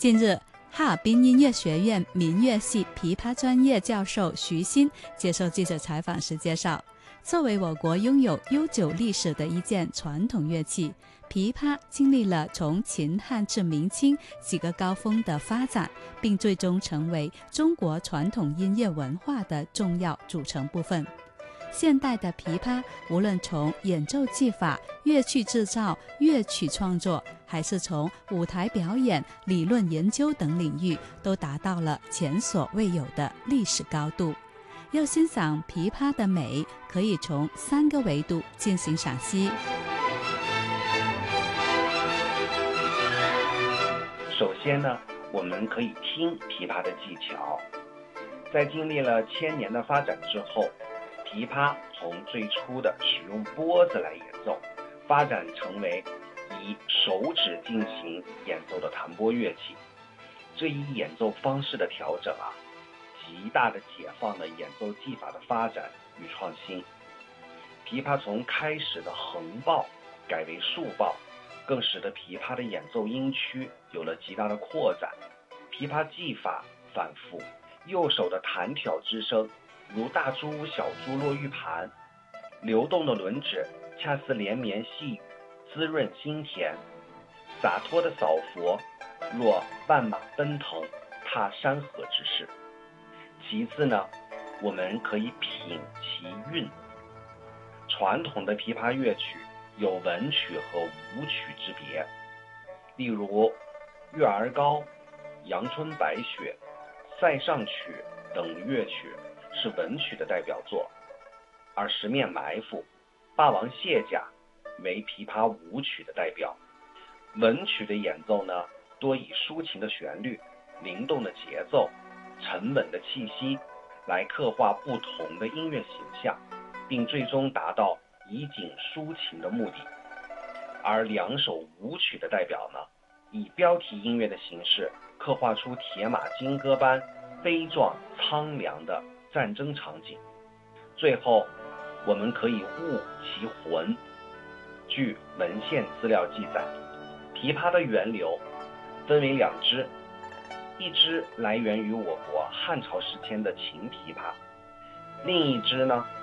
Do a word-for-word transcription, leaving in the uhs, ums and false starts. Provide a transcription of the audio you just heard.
近日，哈尔滨音乐学院民乐系琵琶专业教授徐鑫接受记者采访时介绍，作为我国拥有悠久历史的一件传统乐器，琵琶经历了从秦汉至明清几个高峰的发展，并最终成为中国传统音乐文化的重要组成部分。现代的琵琶无论从演奏技法、乐器制造、乐曲创作，还是从舞台表演、理论研究等领域，都达到了前所未有的历史高度。要欣赏琵琶的美，可以从三个维度进行赏析。 首先呢，我们可以听琵琶的技巧。在经历了千年的发展之后，琵琶从最初的使用拨子来演奏，发展成为以手指进行演奏的弹拨乐器。这一演奏方式的调整啊，极大的解放了演奏技法的发展与创新。琵琶从开始的横抱改为竖抱，更使得琵琶的演奏音区有了极大的扩展。琵琶技法反复，右手的弹挑之声如大珠小珠落玉盘，流动的轮指恰似连绵细雨，滋润心田。洒脱的扫佛若万马奔腾，踏山河之势。其次呢，我们可以品其韵。传统的琵琶乐曲有文曲和武曲之别，例如《月儿高》《阳春白雪》《塞上曲》等乐曲是文曲的代表作，而《十面埋伏》《霸王卸甲》为琵琶舞曲的代表。文曲的演奏呢，多以抒情的旋律、灵动的节奏、沉稳的气息来刻画不同的音乐形象，并最终达到以景抒情的目的。而两首舞曲的代表呢，以标题音乐的形式刻画出铁马金戈般悲壮苍凉的战争场景。最后，我们可以悟其魂。据文献资料记载，琵琶的源流分为两支，一支来源于我国汉朝时期的秦琵琶，另一支呢